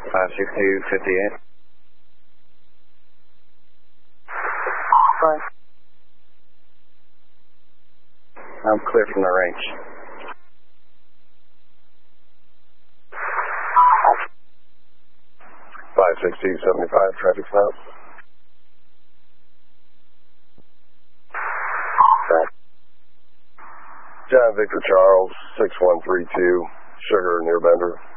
56258. Bye. I'm clear from the range. Five 56275, traffic stop. John Victor Charles, 6132, Sugar near Bender.